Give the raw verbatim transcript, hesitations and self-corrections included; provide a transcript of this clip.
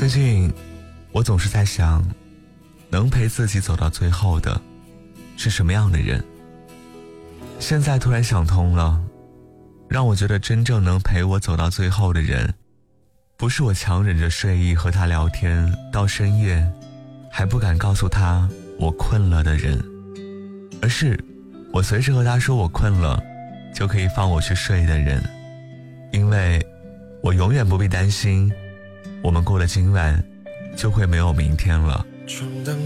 最近我总是在想，能陪自己走到最后的是什么样的人？现在突然想通了，让我觉得真正能陪我走到最后的人，不是我强忍着睡意和他聊天到深夜还不敢告诉他我困了的人，而是我随时和他说我困了就可以放我去睡的人。因为我永远不必担心我们过了今晚就会没有明天了。